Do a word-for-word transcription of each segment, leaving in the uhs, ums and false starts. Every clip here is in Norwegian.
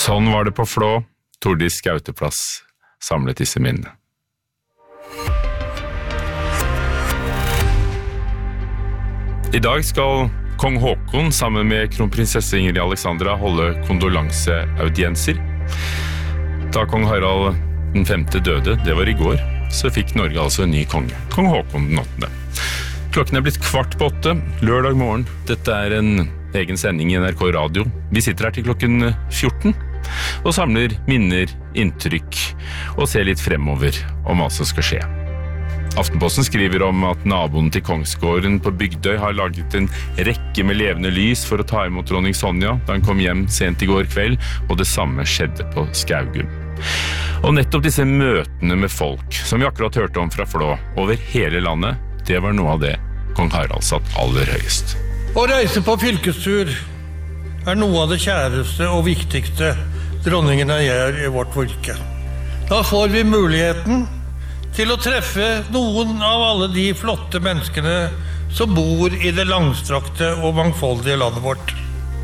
Sånn var det på Flå. Tordis Skauteplass samlet disse minnene. I dag skal kong Håkon sammen med kronprinsesse Ingrid Alexandra holde kondolanseaudienser. Da kong Harald den femte døde, det var i går, så fikk Norge altså en ny konge, kong Håkon den åttende. Klokken er blitt kvart på åtte, lørdag morgen. Dette er en egen sending i N R K Radio. Vi sitter her til klokken fjorten og samler minner, inntrykk og ser litt fremover om hva som skal skje. Aftenposten skriver om at naboen til Kongsgården på Bygdøy har laget en rekke med levende lys for å ta imot dronning Sonja da hun kom hjem sent i går kveld, og det samme skjedde på Skaugum. Og nettopp disse møtene med folk, som vi akkurat hørte om fra Flå, over hele landet, det var noe av det kong Harald satt aller høyest. Å reise på fylkestur er noe av det kjæreste og viktigste dronningene gjør i vårt virke. Da får vi muligheten til å treffe noen av alle de flotte menneskene som bor i det langstrakte og mangfoldige landet vårt.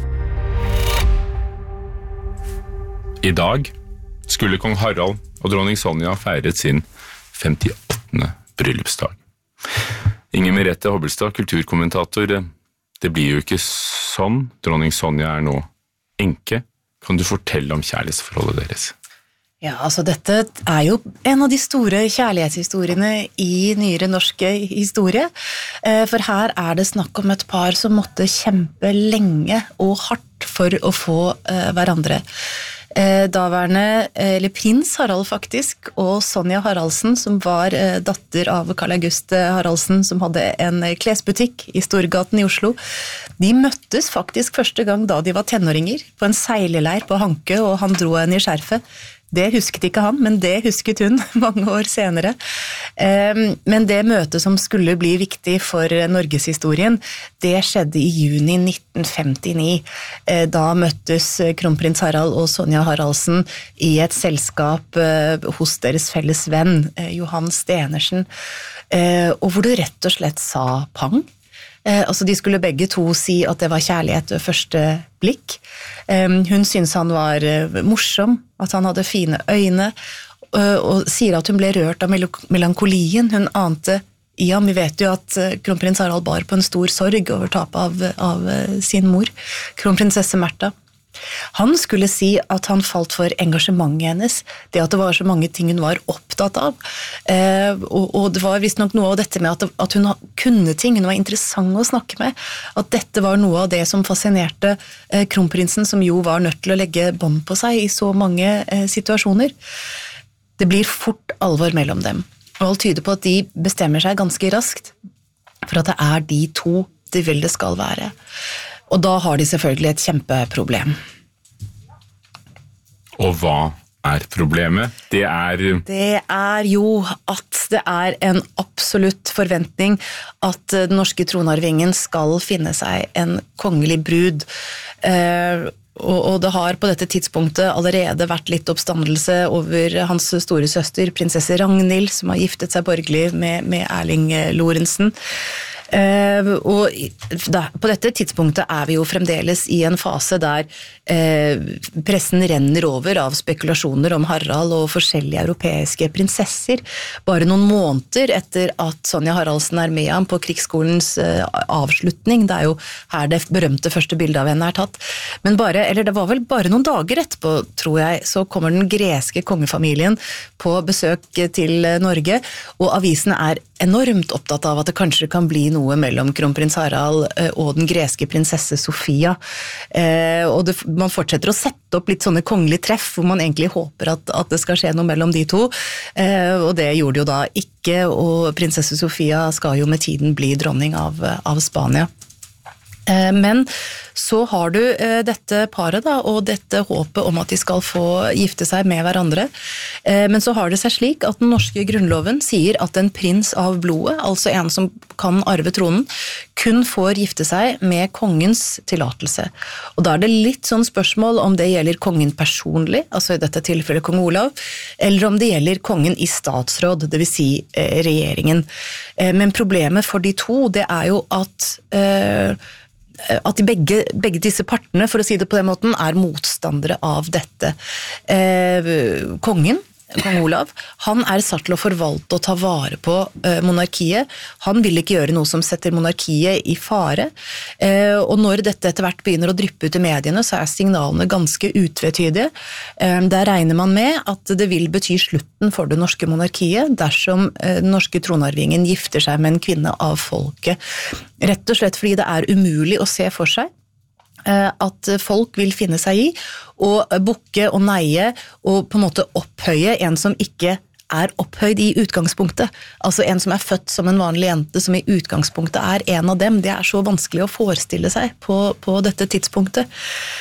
I dag skulle kong Harald og dronning Sonja feiret sin femtiåttende bryllupsdag. Inger Merete Hobbelstad, kulturkommentator, det blir jo ikke sånn. Dronning Sonja er nå enke. Kan du fortelle om kjærlighetsforholdet deres? Ja, altså dette er jo en av de store kjærlighetshistoriene i nyere norske historie, for her er det snakk om et par som måtte kjempe lenge og hardt for å få hverandre. Daværende, eller prins Harald faktisk, og Sonja Haraldsen, som var datter av Karl August Haraldsen, som hadde en klesbutikk i Storgaten i Oslo, de møttes faktisk første gang da de var tenåringer, på en seileleir på Hanke, og han dro henne i skjerfet. Det husket ikke han, men det husket hun mange år senere. Men det møtet som skulle bli viktig for Norgeshistorien, det skjedde i juni nitten femtini. Da møttes kronprins Harald og Sonja Haraldsen i et selskap hos deres felles venn, Johan Stenersen, og hvor det rett og slett sa pang. Eh, altså de skulle begge to si at det var kjærlighet ved første blikk. Eh, hun syntes han var eh, morsom, at han hadde fine øyne, eh, og sier at hun ble rørt av melankolien. Hun ante, ja, vi vet jo at eh, kronprins Harald bar på en stor sorg over tapet av, av eh, sin mor, kronprinsesse Märtha. Han skulle si at han falt for engasjementet hennes, det at det var så mange ting hun var opptatt av, eh, og, og det var visst nok noe av dette med at, at hun kunne ting, hun var interessant å snakke med, at dette var noe av det som fascinerte eh, kronprinsen, som jo var nødt til å legge bånd på seg i så mange eh, situasjoner. Det blir fort alvor mellom dem, og alt tyder på at de bestemmer seg ganske raskt, for at det er de to de vil det skal være. Og da har de selvfølgelig et kjempeproblem. Og hva er problemet? Det er... Det er jo at det er en absolutt forventning at den norske tronarvingen skal finne seg en kongelig brud. Eh, og, og det har på dette tidspunktet allerede vært litt oppstandelse over hans store søster, prinsesse Ragnhild, som har giftet seg borgerlig med, med Erling Lorentzen. Uh, og da, på dette tidspunktet er vi jo fremdeles i en fase der uh, pressen renner over av spekulasjoner om Harald og forskjellige europeiske prinsesser. Bare noen måneder etter at Sonja Haraldsen er med ham på krigsskolens uh, avslutning, det er jo her det berømte første bildet av henne er tatt, men bare, eller det var vel bare noen dager etterpå, tror jeg, så kommer den greske kongefamilien på besøk til Norge, og avisene er enormt opptatt av at det kanskje kan bli noe mellom kronprins Harald og den greske prinsesse Sofia. Eh, og det, man fortsetter å sette opp litt sånne kongelige treff, hvor man egentlig håper at, at det skal skje noe mellom de to. Eh, og det gjorde det jo da ikke, og prinsesse Sofia skal jo med tiden bli dronning av, av Spania. Men så har du dette paret da, og dette håpet om at de skal få gifte seg med hverandre. Men så har det seg slik at den norske grunnloven sier at en prins av blodet, altså en som kan arve tronen, kun får gifte seg med kongens tillatelse. Og da er det litt sånn spørsmål om det gjelder kongen personlig, altså i dette tilfellet kong Olav, eller om det gjelder kongen i statsråd, det vil si eh, regjeringen. Eh, men problemet for de to, det er jo at eh, at de begge, begge disse partene, for å si det på den måten, er motstandere av dette. Eh, kongen, Kong Olav, han er satt til å forvalte og ta vare på eh, monarkiet. Han vil ikke gjøre noe som setter monarkiet i fare. Eh, og når dette etter hvert begynner å dryppe ut i mediene, så er signalene ganske utvetydige. Eh, der regner man med at det vil bety slutten for det norske monarkiet dersom eh, den norske tronarvingen gifter seg med en kvinne av folket. Rett og slett fordi det er umulig å se for seg at folk vil finne seg i og bukke og neie og på en måte opphøye en som ikke er opphøyd i utgangspunktet. Altså en som er født som en vanlig jente, som i utgangspunktet er en av dem. Det er så vanskelig å forestille seg på, på dette tidspunktet.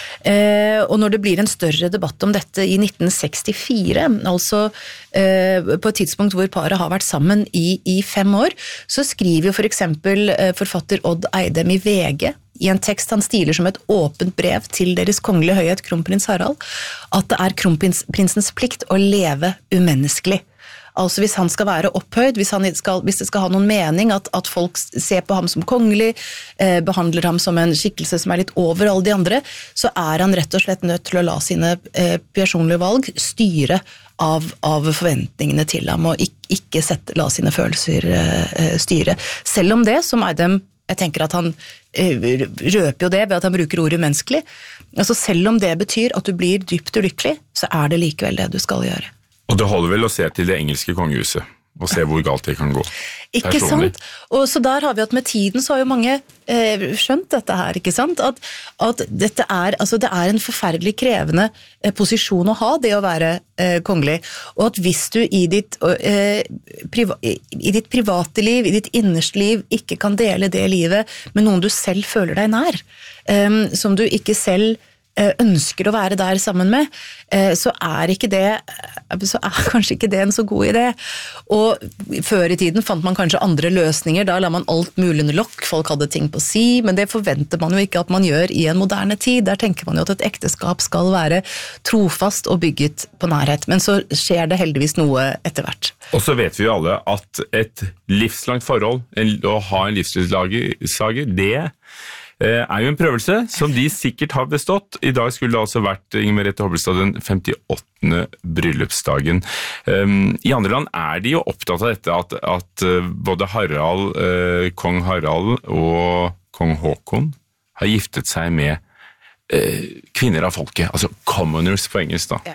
Eh, og når det blir en større debatt om dette i nitten sekstifire, altså eh, på et tidspunkt hvor paret har vært sammen i, i fem år, så skriver jo for eksempel eh, forfatter Odd Eidem i V G i en tekst han stiler som et åpent brev til deres kongelige høyhet, kronprins Harald, at det er kronprinsens plikt å leve umenneskelig. Altså hvis han skal være opphøyd, hvis, han skal, hvis det skal ha noen mening at, at folk ser på ham som kongelig, eh, behandler ham som en skikkelse som er litt over alle de andre, så er han rett og slett nødt til å la sine eh, personlige valg styre av, av forventningene til ham, og ikke, ikke sette, la sine følelser eh, styre. Selv om det, som Eidem, jeg tenker at han eh, røper jo det ved at han bruker ordet menneskelig, altså selv om det betyr at du blir dypt ulykkelig, så er det likevel det du skal gjøre. Og det holder vel å se til det engelske kongehuset, og se hvor galt det kan gå. Ikke sant? Og så der har vi at med tiden så har jo mange eh, skjønt dette her, ikke sant? At, at dette er, altså det er en forferdelig krevende eh, posisjon å ha, det å være eh, kongelig. Og at hvis du i ditt, eh, priva, i ditt private liv, i ditt innerste liv, ikke kan dele det livet med noen du selv føler deg nær, eh, som du ikke selv ønsker å være der sammen med, så er ikke det, så er kanskje ikke det en så god idé. Og før i tiden fant man kanskje andre løsninger, da la man alt mulig under lokk, folk hadde ting på si, men det forventer man jo ikke at man gjør i en moderne tid. Der tenker man jo at et ekteskap skal være trofast og bygget på nærhet, men så skjer det heldigvis noe etter hvert. Og så vet vi jo alle at et livslangt forhold, å ha en livsledsager, det er jo en prøvelse som de sikkert har bestått. I dag skulle det altså vært Inger Merete Hobbelstad den femtiåttende bryllupsdagen. Um, I andre land er de jo opptatt av dette, at, at både Harald, uh, kong Harald og kong Håkon har giftet seg med uh, kvinner av folket, altså commoners på engelsk da. Ja.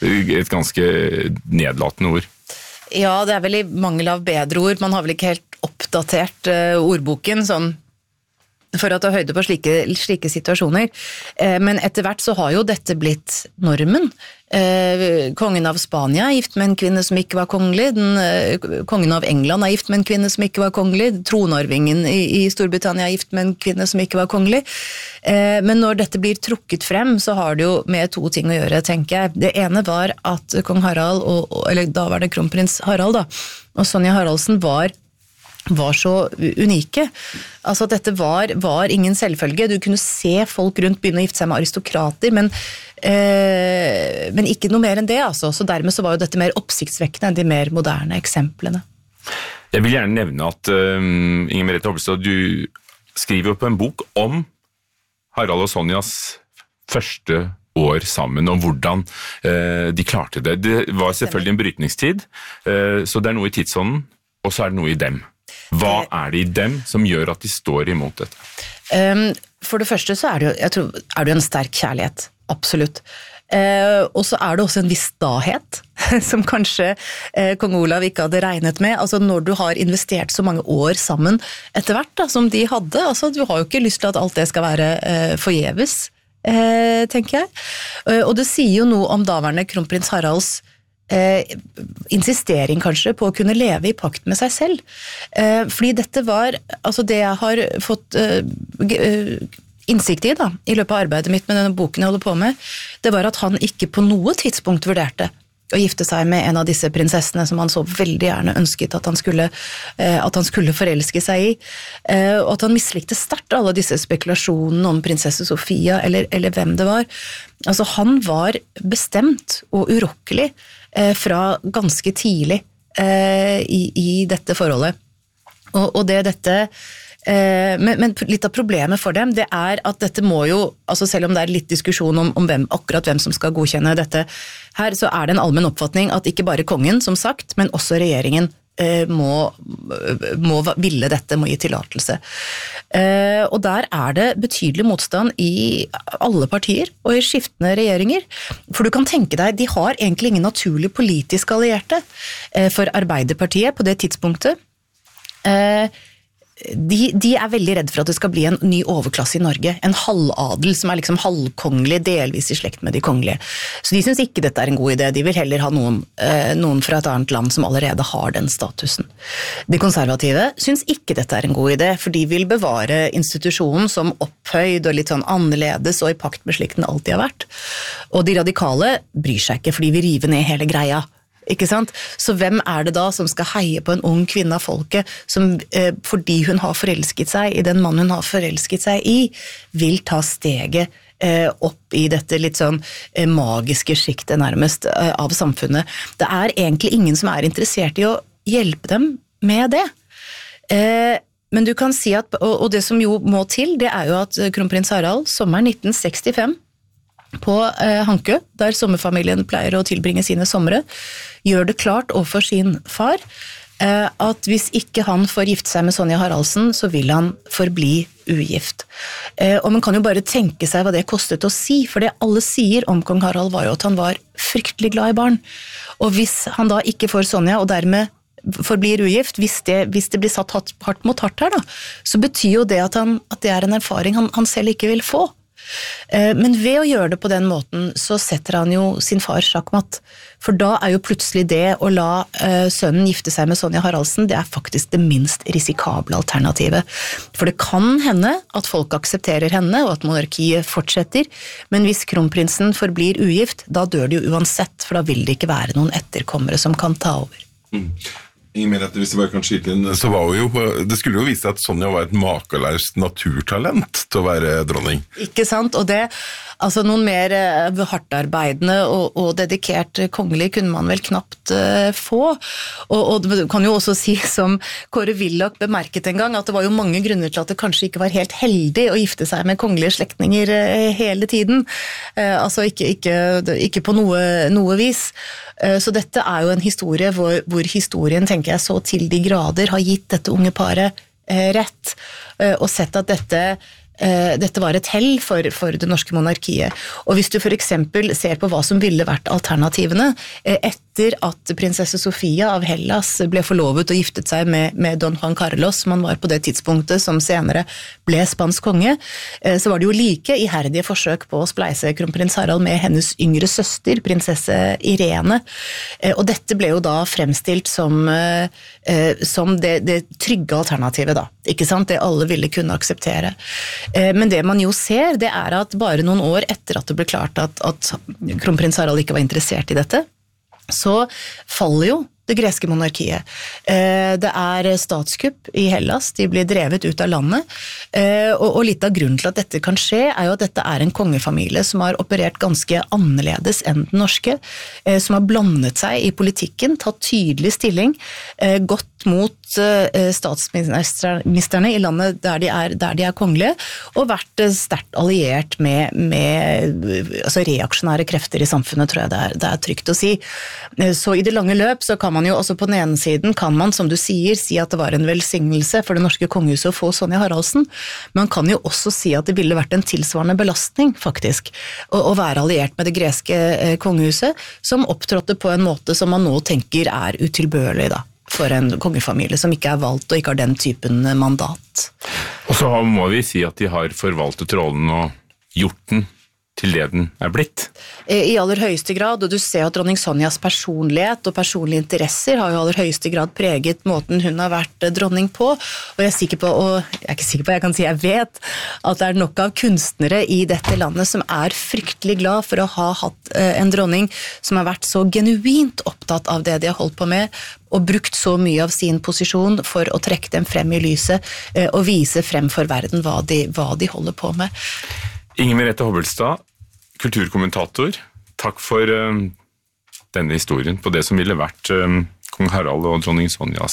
Et ganske nedlatende ord. Ja, det er vel i mangel av bedre ord. Man har vel ikke helt oppdatert uh, ordboken sånn for å ta høyde på slike, slike situasjoner. Eh, men etter hvert så har jo dette blitt normen. Eh, kongen av Spania er gift med en kvinne som ikke var kongelig, den, eh, kongen av England er gift med en kvinne som ikke var kongelig, tronarvingen i, i Storbritannia er gift med en kvinne som ikke var kongelig. Eh, men når dette blir trukket frem, så har det jo med to ting å gjøre, tenker jeg. Det ene var at kong Harald, og, eller da var det kronprins Harald da, og Sonja Haraldsen var var så unike. Altså at dette var, var ingen selvfølge. Du kunne se folk rundt begynne å gifte seg med aristokrater, men, eh, men ikke noe mer enn det. Altså. Så dermed så var jo dette mer oppsiktsvekkende enn de mer moderne eksemplene. Jeg vil gjerne nevne at uh, Inger Merete Hobbelstad, du skriver jo på en bok om Harald og Sonjas første år sammen, og hvordan uh, de klarte det. Det var selvfølgelig en brytningstid, uh, så det er noe i tidsånden, og så er det noe i dem. Hva er det i dem som gjør at de står imot dette? Um, for det første så er det jo, jeg tror, er det jo en sterk kjærlighet, absolutt. Uh, og så er det også en viss stahet, som kanskje uh, kong Olav ikke hadde regnet med. Altså når du har investert så mange år sammen etter hvert da, som de hadde, altså du har jo ikke lyst til at alt det skal være uh, forgjeves, uh, tenker jeg. Uh, og det sier jo noe om daværende kronprins Haralds Eh, insistering kanskje på å kunne leve i pakt med seg selv. Eh, fordi dette var, altså det jeg har fått eh, innsikt i da, i løpet av arbeidet mitt med denne boken jeg holder på med, det var at han ikke på noe tidspunkt vurderte å gifte seg med en av disse prinsessene som han så veldig gjerne ønsket at han skulle, eh, at han skulle forelske seg i, eh, og at han mislikte sterkt alle disse spekulasjonene om prinsesse Sofia eller, eller hvem det var. Altså han var bestemt og urokkelig fra ganske tidlig eh, i, i dette forholdet. Og, og det dette Eh, men, men litt av problemet for dem, det er at dette må jo, altså selv om det er litt diskusjon om, om hvem, akkurat hvem som skal godkjenne dette her, så er det en allmenn oppfatning at ikke bare kongen, som sagt, men også regjeringen eh, må, må ville dette, må gi tillatelse. Eh, og der er det betydelig motstand i alle partier og i skiftende regjeringer. For du kan tenke deg, de har egentlig ingen naturlig politisk allierte eh, for Arbeiderpartiet på det tidspunktet. Eh, De, de er veldig redd for at det skal bli en ny overklasse i Norge, en halvadel som er liksom halvkongelig, delvis i slekt med de kongelige. Så de synes ikke dette er en god idé, de vil heller ha noen, eh, noen fra et annet land som allerede har den statusen. De konservative synes ikke dette er en god idé, for de vil bevare institusjonen som opphøyd og litt sånn annerledes og i pakt med slik den alltid har vært. Og de radikale bryr seg ikke, for de vil rive ned hele greia. Ikke sant? Så hvem er det da som skal heie på en ung kvinne av folket som eh, fordi hun har forelsket seg i den mannen hun har forelsket seg i, vil ta steget eh, opp i dette litt sånn eh, magiske skiktet nærmest eh, av samfunnet. Det er egentlig ingen som er interessert i å hjelpe dem med det. Eh, men du kan si at, og, og det som jo må til, det er jo at kronprins Harald sommeren nitten sekstifem på eh, Hankø, der sommerfamilien pleier å tilbringe sine somre, gjør det klart overfor sin far eh, at hvis ikke han får gifte seg med Sonja Haraldsen, så vil han forbli ugift. Eh, og man kan jo bare tenke seg hva det kostet å si, for det alle sier om kong Harald var jo at han var fryktelig glad i barn. Og hvis han da ikke får Sonja, og dermed forblir ugift, hvis det, hvis det blir satt hardt mot hardt her, da, så betyr jo det at, han, at det er en erfaring han, han selv ikke vil få. Men ved å gjøre det på den måten, så setter han jo sin far sjakkmatt. For da er jo plutselig det å la uh, sønnen gifte seg med Sonja Haraldsen, det er faktisk det minst risikable alternativet. For det kan hende at folk aksepterer henne, og at monarkiet fortsetter, men hvis kronprinsen forblir ugift, da dør det jo uansett, for da vil det ikke være noen etterkommere som kan ta over. Mm. Ingen at hvis det bare kan skyte inn, så var jo, det skulle jo vise at Sonja var et makeløst naturtalent til å være dronning. Ikke sant, og det, altså noen mer hardtarbeidende og, og dedikert kongelig kunne man vel knapt uh, få, og, og det kan jo også si som Kåre Willoch bemerket en gang, at det var jo mange grunner til at det kanskje ikke var helt heldig å gifte seg med kongelige slektninger uh, hele tiden, uh, altså ikke, ikke, ikke på noe, noe vis. Uh, så dette er jo en historie hvor, hvor historien, tenker jeg, så til de grader har gitt dette unge paret uh, rett, uh, og sett at dette dette var et hell for, for det norske monarkiet. Og hvis du for eksempel ser på hva som ville vært alternativene, etter at prinsesse Sofia av Hellas ble forlovet og giftet seg med, med Don Juan Carlos, som han var på det tidspunktet som senere ble spansk konge, så var det jo like iherdige forsøk på å spleise kronprins Harald med hennes yngre søster, prinsesse Irene. Og dette ble jo da fremstilt som, som det, det trygge alternativet da, ikke sant? Det alle ville kunne akseptere. Men det man jo ser, det er at bare noen år etter at det ble klart at, at kronprins Harald ikke var interessert i dette, så faller jo det greske monarkiet. Det er statskupp i Hellas, de blir drevet ut av landet, og litt av grunnen til at dette kan skje er jo at dette er en kongefamilie som har operert ganske annerledes enn den norske, som har blandet seg i politikken, tatt tydelig stilling, gått mot statsministerne i landet der de er, der de er kongelige, og vært sterkt alliert med, med altså reaksjonære krefter i samfunnet, tror jeg det er, det er trygt å si. Så i det lange løp så kan man jo også på den ene siden, kan man som du sier, si at det var en velsignelse for det norske kongehuset å få Sonja Haraldsen. Man kan jo også si at det ville vært en tilsvarende belastning, faktisk, å, å være alliert med det greske kongehuset, som opptrådte på en måte som man nå tenker er utilbørlig da, for en kongefamilie som ikke er valgt og ikke har den typen mandat. Og så må vi si at de har forvaltet rollen og gjort den til det den er blitt. I aller høyeste grad, og du ser at dronning Sonjas personlighet og personlige interesser har jo i aller høyeste grad preget måten hun har vært dronning på, og jeg er sikker på, og jeg er ikke sikker på, jeg kan si jeg vet, at det er nok av kunstnere i dette landet som er fryktelig glad for å ha hatt en dronning som har vært så genuint opptatt av det de har holdt på med, og brukt så mye av sin posisjon for å trekke dem frem i lyset og vise frem for verden hva de, hva de holder på med. Inger Merete Hobbelstad, kulturkommentator, takk for uh, denne historien på det som ville vært uh, kong Harald og dronning Sonjas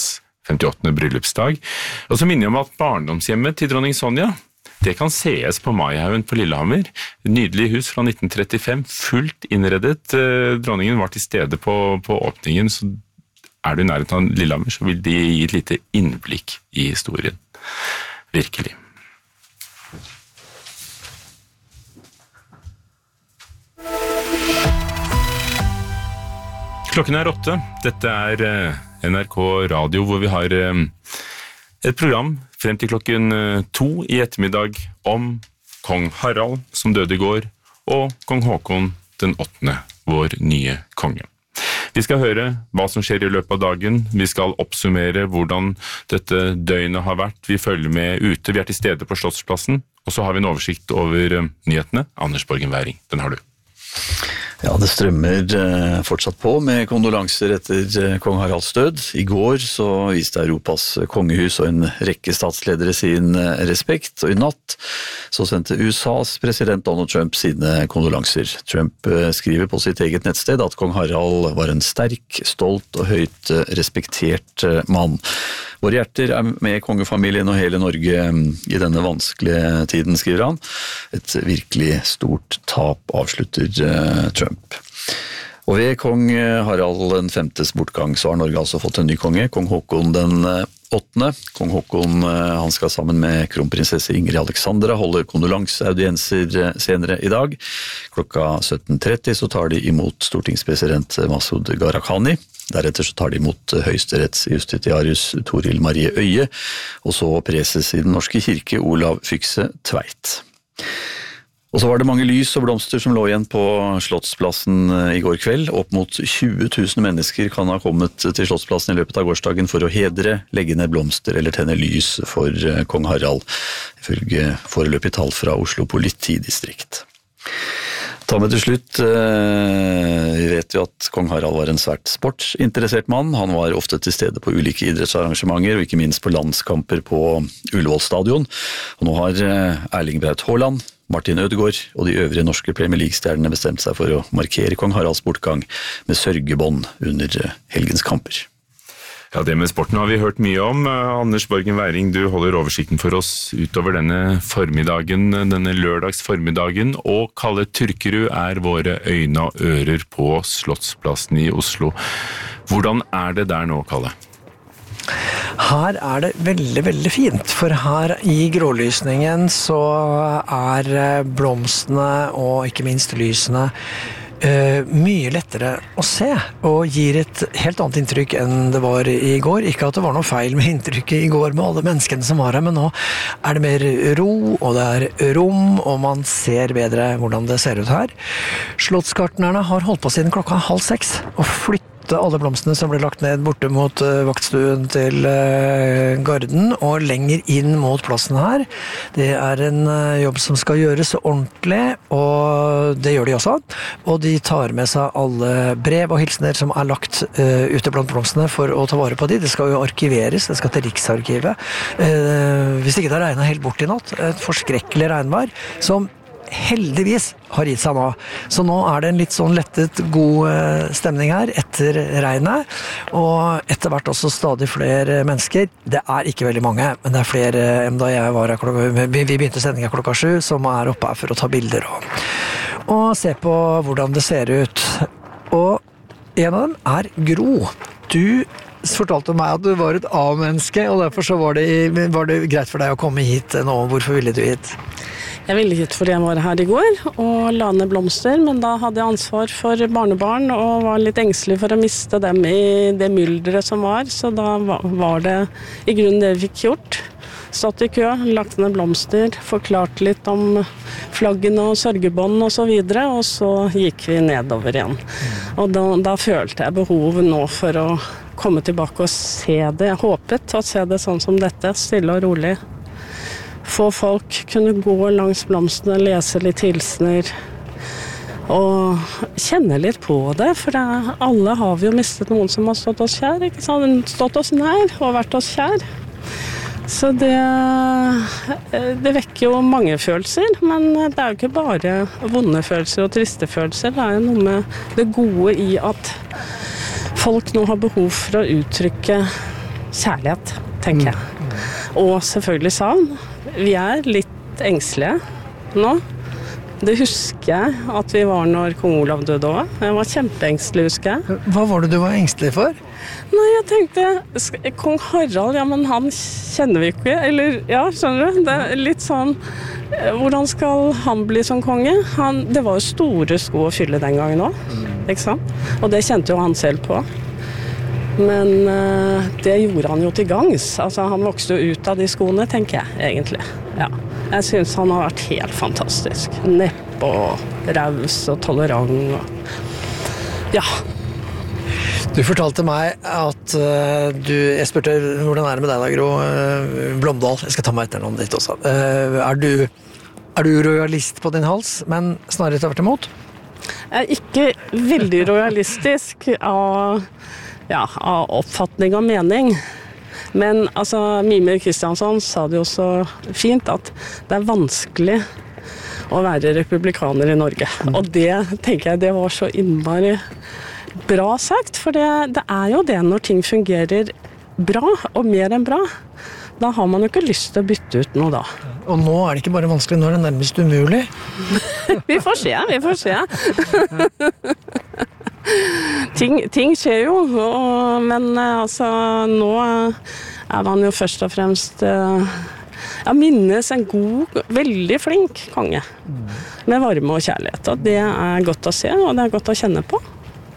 femtiåttende bryllupsdag. Og så minner jeg om at barndomshjemmet til dronning Sonja, det kan sees på Maihaugen på Lillehammer. Et nydelig hus fra nitten trettifem, fullt innredet. Dronningen var til stede på, på åpningen, så er du i nærheten av Lillehammer, så vil de gi et lite innblikk i historien. Virkelig. Klokken er åtte. Dette er N R K Radio, hvor vi har et program frem til klokken to i ettermiddag om kong Harald, som døde i går, og kong Håkon den åttende, vår nye konge. Vi skal høre hva som skjer i løpet av dagen. Vi skal oppsummere hvordan dette døgnet har vært. Vi følger med ute. Vi er til stede på Slottsplassen. Og så har vi en oversikt over nyhetene. Anders Borgen Væring, den har du. Ja, det strømmer fortsatt på med kondolanser etter kong Haralds død. I går så viste Europas kongehus og en rekke statsledere sin respekt, og i natt så sendte U S A's president Donald Trump sine kondolanser. Trump skriver på sitt eget nettsted at kong Harald var en sterk, stolt og høyt respektert mann. Våre hjerter er med kongefamilien og hele Norge i denne vanskelige tiden, skriver han. Et virkelig stort tap, avslutter Trump. Og ved kong Harald den femtes bortgang så har Norge altså fått en ny konge, kong Håkon den åttende. Kong Håkon han skal sammen med kronprinsesse Ingrid Alexandra holde kondolanseaudienser senere i dag. Klokka sytten tretti så tar de imot stortingspresident Masud Gharahkhani. Deretter så tar de imot høyesterettsjustitiarius Toril Marie Øye, og så preses i den norske kirke Olav Fykse Tveit. Og så var det mange lys og blomster som lå igjen på Slottsplassen i går kveld. Opp mot tjue tusen mennesker kan ha kommet til Slottsplassen i løpet av gårsdagen for å hedre, legge ned blomster eller tenne lys for kong Harald, ifølge foreløpig tall fra Oslo politidistrikt. Ta med til slutt, vi vet jo at kong Harald var en svært sportsinteressert mann. Han var ofte til stede på ulike idrettsarrangementer, og ikke minst på landskamper på Ullevål stadion. Og nå har Erling Braut Haaland, Martin Ødegaard og de øvrige norske Premier League-stjernene bestemt seg for å markere kong Haralds bortgang med sørgebånd under helgens kamper. Ja, det med sporten har vi hørt mye om. Anders Borgen Væring, du holder oversikten for oss utover denne formiddagen, denne lørdags formiddagen, og Kalle Tyrkerud er våre øyne og ører på Slottsplassen i Oslo. Hvordan er det der nå, Kalle? Her er det veldig, veldig fint, for her i grålysningen så er blomstene og ikke minst lysene Uh, mye lettere å se, og gir et helt annet inntrykk enn det var i går. Ikke at det var noe feil med inntrykket i går med alle menneskene som var her, men nå er det mer ro, og det er rom, og man ser bedre hvordan det ser ut her. Slottsgartnerne har holdt på siden klokka halv seks, og flyttet alle blomstene som ble lagt ned borte mot uh, vaktstuen til uh, Garden, og lenger inn mot plassen her. Det er en uh, jobb som skal gjøres ordentlig, og det gjør de også. Og de tar med seg alle brev og hilsener som er lagt uh, ute blant blomstene for å ta vare på de. Det skal jo arkiveres, det skal til Riksarkivet. Uh, hvis ikke det har regnet helt bort i natt, et forskrekkelig regnvær, som heldigvis har gitt seg nå. Så nå er det en litt sånn lettet god stemning her etter regnet, og etter hvert også stadig flere mennesker. Det er ikke veldig mange, men det er flere enn da jeg var her klokka, vi begynte sendingen klokka sju, som er oppe her for å ta bilder og, og se på hvordan det ser ut. Og en av dem er Gro. Du fortalte meg at du var et A-menneske, og derfor så var det, var det greit for deg å komme hit nå. Hvorfor ville du hit? Jeg ville hit fordi jeg var her i går og la ned blomster, men da hadde jeg ansvar for barnebarn og var litt engstelig for å miste dem i det myldret som var, så da var det i grunnen det vi fikk gjort. Stått i kø, lagt ned blomster, forklart litt om flaggene og sørgebånd og så videre, og så gikk vi nedover igjen. Og da, da følte jeg behov nå for å komme tilbake og se det. Jeg håpet å se det sånn som dette, stille og rolig. Få folk kunne gå langs blomstene, lese litt hilsener og kjenne litt på det, for det, alle har vi jo mistet noen som har stått oss kjær, ikke sant? Stått oss nær og vært oss kjær. Så det, det vekker jo mange følelser, men det er jo ikke bare vonde følelser og triste følelser, det er jo noe med det gode i at folk nå har behov for å uttrykke kjærlighet, tenker jeg. Og selvfølgelig savn. Vi er litt engstelige nå. Det husker jeg at vi var når kong Olav døde også. Jeg var kjempeengstelig, husker jeg. Hva var det du var engstelig for? Nei, jeg tenkte, sk- kong Harald, ja, men han kjenner vi ikke. Eller, ja, skjønner du? Det er litt sånn, eh, hvordan skal han bli som konge? Han, det var jo store sko å fylle den gangen også, ikke sant? Og det kjente jo han selv på. Men eh, det gjorde han jo til gangs. Altså, han vokste jo ut av de skoene, tenker jeg, egentlig. Ja. Jeg synes han har vært helt fantastisk. Nepp og raus og tolerant. Og ja. Du fortalte meg at uh, du, jeg spurte hvordan er det med deg da, Gro uh, Blomdal, jeg skal ta meg etternavnet ditt også. Uh, er, du, er du royalist på din hals, men snarere tvert imot? Jeg er ikke veldig royalistisk av, ja, av oppfatning og mening. Men altså, Mimir Kristiansson sa det jo så fint at det er vanskelig å være republikaner i Norge. Og det tenker jeg det var så innmari bra sagt, for det, det er jo det når ting fungerer bra, og mer enn bra. Da har man jo ikke lyst til å bytte ut noe da. Og nå er det ikke bare vanskelig, nå er det nærmest umulig. Vi får se, vi får se. ting, ting skjer jo, og, men altså nå er man jo først og fremst jeg minnes en god, veldig flink konge med varme og kjærlighet, og det er godt å se, og det er godt å kjenne på.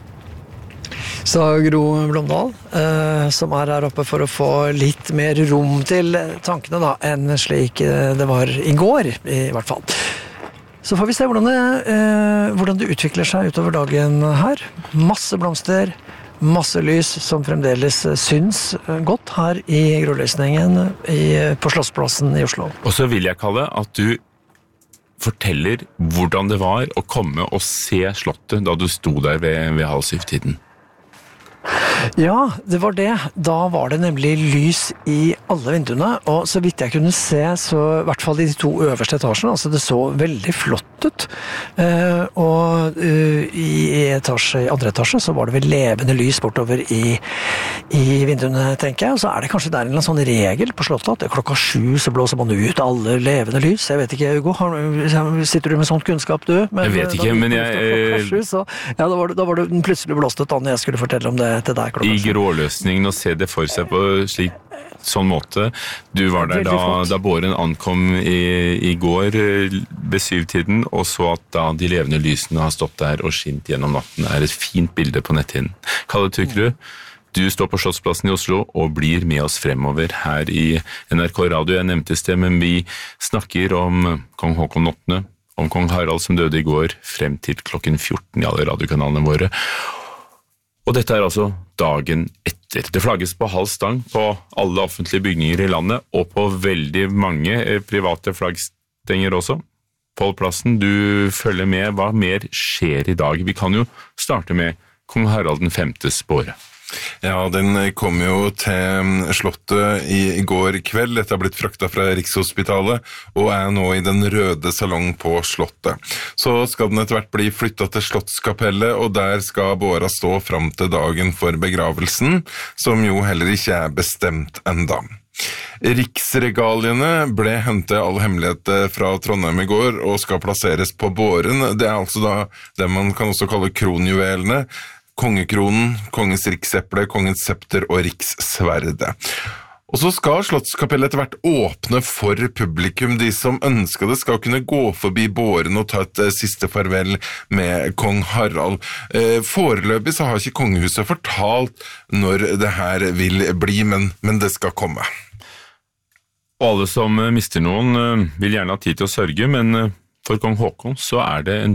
Sa Gro Blomdal, eh, som er her oppe for å få litt mer rom til tankene da, enn slik det var i går, i hvert fall. Så får vi se hvordan det, eh, hvordan det utvikler seg utover dagen her. Masse blomster, masse lys som fremdeles syns godt her i Grålysningen i, på Slottsplassen i Oslo. Og så vil jeg, Kalle, at du forteller hvordan det var å komme og se slottet da du sto der ved, ved halv syv-tiden. Ja, det var det. Da var det nemlig lys i alle vinduene, og så vidt jeg kunne se, så i hvert fall i de to øverste etasjene, altså det så veldig flott ut. Eh, og uh, i, etasje, i andre etasje så var det vel levende lys bortover i, i vinduene, tenker jeg. Og så er det kanskje der en eller annen sånn regel på slottet, at klokka sju så blåser man ut alle levende lys. Jeg vet ikke, Hugo, har, sitter du med sånn kunnskap du? Men, jeg vet ikke, men jeg... Sju, så, ja, da var, det, da var det plutselig blåst ut da når jeg skulle fortelle om det til deg. I Grålysningen og se det for seg på slik sånn måte. Du var der da, da båren ankom i, i går ved syvtiden, og så at da de levende lysene har stått der og skint gjennom natten, er et fint bilde på netthinnen. Kalle Tyrkerud, du står på Slottsplassen i Oslo og blir med oss fremover her i N R K Radio. Jeg nevnte sted, men vi snakker om kong Håkon åttende, om kong Harald som døde i går, frem til klokken fjorten i alle radiokanalene våre. Og dette er altså dagen etter. Det flagges på halv stang på alle offentlige bygninger i landet, og på veldig mange private flaggstenger også. Pål Plassen, du følger med. Hva mer skjer i dag? Vi kan jo starte med kong Harald den femtes båre. Ja, den kom jo til slottet i går kveld. Dette har blitt frakta fra Rikshospitalet og er nå i den røde salong på slottet. Så skal den etter hvert bli flyttet til Slottskapellet, og der skal båra stå fram til dagen for begravelsen, som jo heller ikke er bestemt enda. Riksregaliene ble hentet all hemmelighet fra Trondheim i går og skal plasseres på båren. Det er altså da det man kan også kalle kronjuvelene. Kongekronen, kongens rikseple, kongens septer og rikssverdet. Og så skal Slottskapellet etter hvert åpne for publikum. De som ønsker det skal kunne gå forbi båren og ta et siste farvel med kong Harald. Foreløpig så har ikke kongehuset fortalt når det her vil bli, men, men det skal komme. Og alle som mister noen vil gjerne ha tid til å sørge, men for kong Håkon så er det en